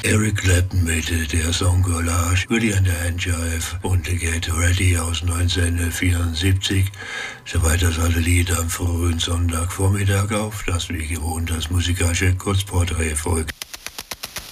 Eric Clapton mit der Song Collage, Willie and the Handjive und Get Ready aus 1974. Soweit das alte Lied am frühen Sonntagvormittag auf, das wie gewohnt das musikalische Kurzporträt folgt.